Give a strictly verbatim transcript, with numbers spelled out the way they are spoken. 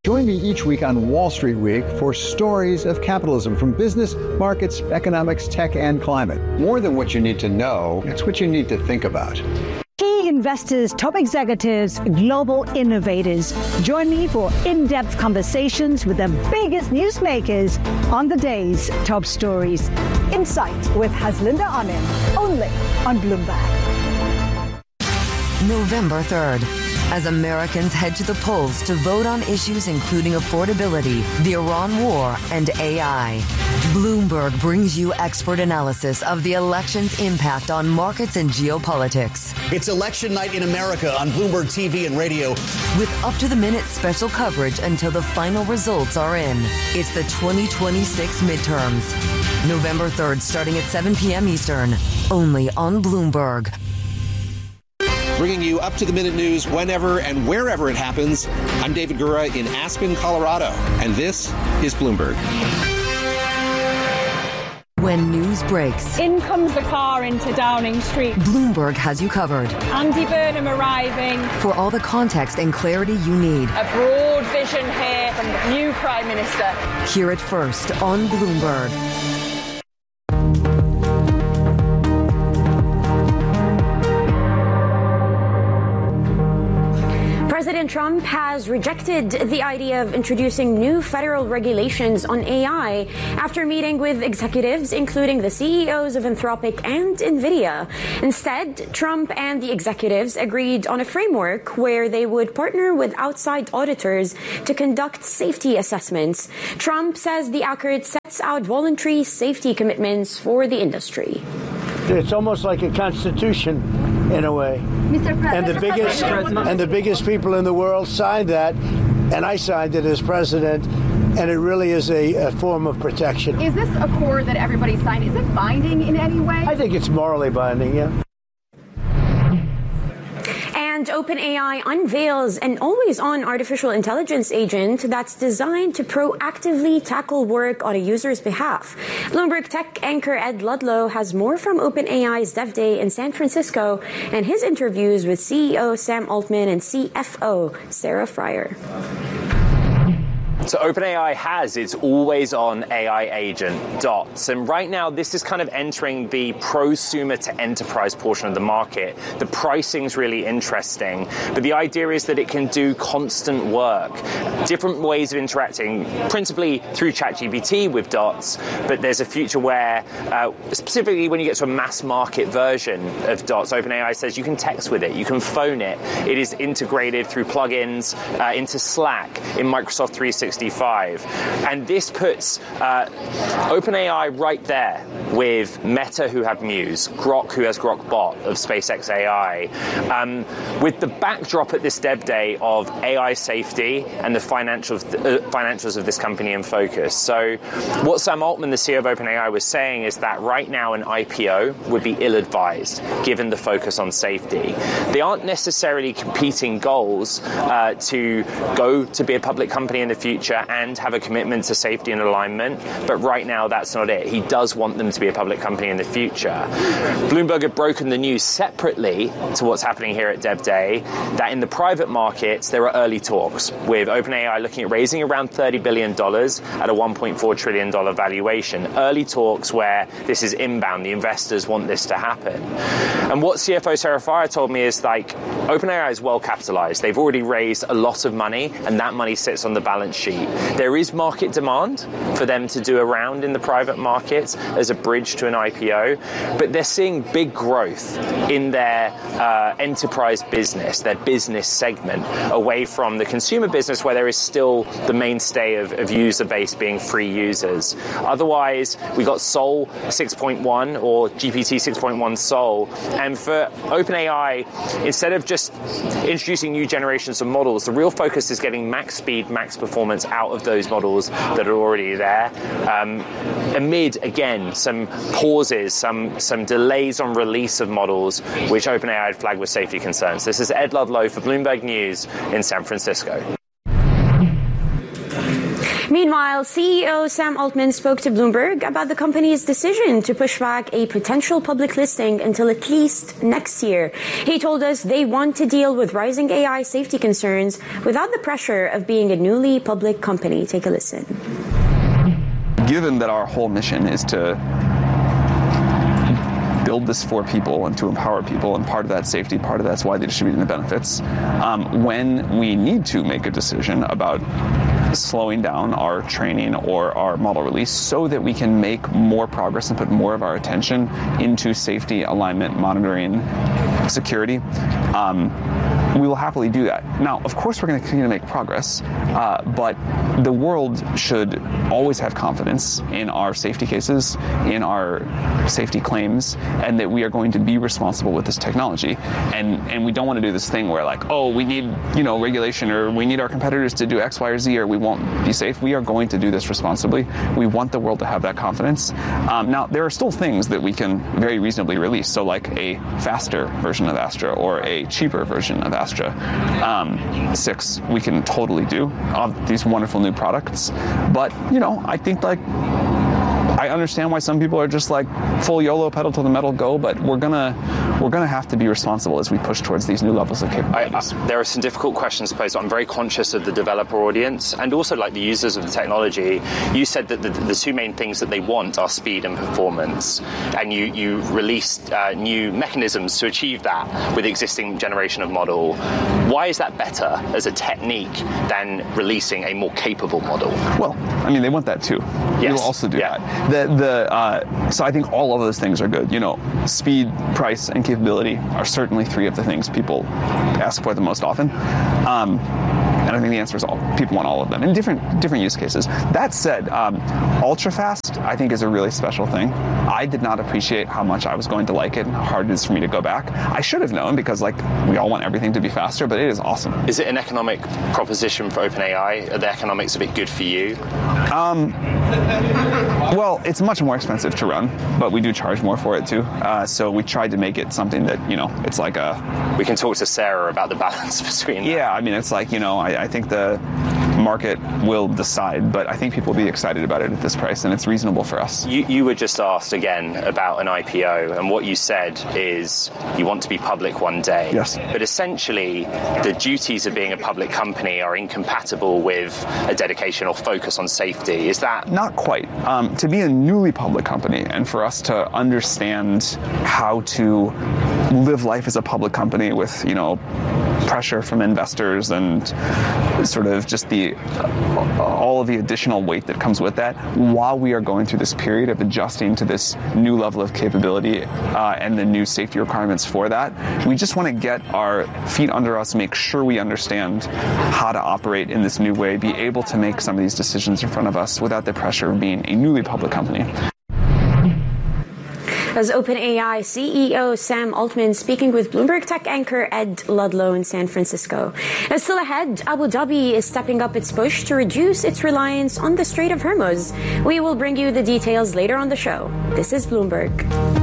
Join me each week on Wall Street Week for stories of capitalism from business, markets, economics, tech, and climate. More than what you need to know, it's what you need to think about. Key investors, top executives, global innovators. Join me for in-depth conversations with the biggest newsmakers on the day's top stories. Insight with Haslinda Anim, only on Bloomberg. November third. As Americans head to the polls to vote on issues including affordability, the Iran war, and A I. Bloomberg brings you expert analysis of the election's impact on markets and geopolitics. It's election night in America on Bloomberg T V and radio. With up-to-the-minute special coverage until the final results are in. It's the twenty twenty-six midterms. November third, starting at seven p.m. Eastern, only on Bloomberg. Bringing you up-to-the-minute news whenever and wherever it happens. I'm David Gura in Aspen, Colorado, and this is Bloomberg. When news breaks, in comes the car into Downing Street. Bloomberg has you covered. Andy Burnham arriving. For all the context and clarity you need. A broad vision here from the new Prime Minister. Hear it first on Bloomberg. President Trump has rejected the idea of introducing new federal regulations on A I after meeting with executives, including the C E Os of Anthropic and NVIDIA. Instead, Trump and the executives agreed on a framework where they would partner with outside auditors to conduct safety assessments. Trump says the accord sets out voluntary safety commitments for the industry. It's almost like a constitution in a way. Mister President, and the biggest and the biggest people in the world signed that, and I signed it as president, and it really is a, a form of protection. Is this accord that everybody signed, is it binding in any way? I think it's morally binding, yeah. And OpenAI unveils an always-on artificial intelligence agent that's designed to proactively tackle work on a user's behalf. Bloomberg Tech anchor Ed Ludlow has more from OpenAI's Dev Day in San Francisco and his interviews with C E O Sam Altman and C F O Sarah Friar. So OpenAI has its always-on A I agent, Dots. And right now, this is kind of entering the prosumer to enterprise portion of the market. The pricing's really interesting. But the idea is that it can do constant work, different ways of interacting, principally through ChatGPT with Dots. But there's a future where, uh, specifically when you get to a mass market version of Dots, OpenAI says you can text with it, you can phone it. It is integrated through plugins uh, into Slack, in Microsoft three sixty-five. And this puts uh, OpenAI right there with Meta, who have Muse, Grok, who has Grok Bot of SpaceX A I, um, with the backdrop at this Dev Day of A I safety and the financials, uh, financials of this company in focus. So what Sam Altman, the C E O of OpenAI, was saying is that right now an I P O would be ill-advised, given the focus on safety. They aren't necessarily competing goals uh, to go to be a public company in the future and have a commitment to safety and alignment, but right now that's not it. He does want them to be a public company in the future. Bloomberg had broken the news separately to what's happening here at Dev Day, that in the private markets there are early talks with OpenAI looking at raising around thirty billion dollars at a one point four trillion dollars valuation. Early talks where this is inbound, the investors want this to happen. And what C F O Sarah Friar told me is, like, OpenAI is well capitalized. They've already raised a lot of money, and that money sits on the balance sheet. There is market demand for them to do a round in the private markets as a bridge to an I P O, but they're seeing big growth in their uh, enterprise business, their business segment, away from the consumer business where there is still the mainstay of, of user base being free users. Otherwise, we got Sol six point one or G P T six point one Sol, and for OpenAI, instead of just introducing new generations of models, the real focus is getting max speed, max performance out of those models that are already there, um, amid, again, some pauses, some some delays on release of models, which OpenAI had flagged with safety concerns. This is Ed Ludlow for Bloomberg News in San Francisco. Meanwhile, C E O Sam Altman spoke to Bloomberg about the company's decision to push back a potential public listing until at least next year. He told us they want to deal with rising A I safety concerns without the pressure of being a newly public company. Take a listen. Given that our whole mission is to build this for people and to empower people, and part of that's safety, part of that's widely distributing the benefits, um, when we need to make a decision about slowing down our training or our model release so that we can make more progress and put more of our attention into safety, alignment, monitoring, security, um, we will happily do that. Now, of course, we're going to continue to make progress, uh, but the world should always have confidence in our safety cases, in our safety claims, and that we are going to be responsible with this technology. And and we don't want to do this thing where, like, oh, we need, you know, regulation, or we need our competitors to do X, Y, or Z, or we won't be safe. We are going to do this responsibly. We want the world to have that confidence. Um, now, there are still things that we can very reasonably release. So like a faster version of Astra or a cheaper version of Astra um, six, we can totally do of these wonderful new products. But, you know, I think, like, I understand why some people are just like full YOLO, pedal to the metal, go, but we're gonna we're gonna have to be responsible as we push towards these new levels of capabilities. I, I, there are some difficult questions posed. I'm very conscious of the developer audience and also like the users of the technology. You said that the, the two main things that they want are speed and performance, and you you released uh, new mechanisms to achieve that with the existing generation of model. Why is that better as a technique than releasing a more capable model? Well, I mean, they want that too. Yes. They will also do yeah. that. The the uh, so I think all of those things are good. You know, speed, price, and capability are certainly three of the things people ask for the most often. Um, and I think the answer is all. People want all of them in different different use cases. That said, um, ultra fast I think is a really special thing. I did not appreciate how much I was going to like it and how hard it is for me to go back. I should have known, because like we all want everything to be faster, but it is awesome. Is it an economic proposition for OpenAI? Are the economics of it good for you? Um, well, it's much more expensive to run, but we do charge more for it too. Uh, so we tried to make it something that, you know, it's like a... We can talk to Sarah about the balance between that. Yeah, I mean, it's like, you know, I, I think the market will decide, but I think people will be excited about it at this price, and it's reasonable for us. You, you were just asked again about an I P O, and what you said is you want to be public one day. Yes. But essentially, the duties of being a public company are incompatible with a dedication or focus on safety. Is that... Not quite. Um, to be a newly public company, and for us to understand how to live life as a public company with, you know, pressure from investors and sort of just the uh, all of the additional weight that comes with that, while we are going through this period of adjusting to this new level of capability uh, and the new safety requirements for that, we just want to get our feet under us, make sure we understand how to operate in this new way, be able to make some of these decisions in front of us without the pressure of being a newly public company. As OpenAI C E O Sam Altman speaking with Bloomberg Tech anchor Ed Ludlow in San Francisco. As still ahead, Abu Dhabi is stepping up its push to reduce its reliance on the Strait of Hormuz. We will bring you the details later on the show. This is Bloomberg.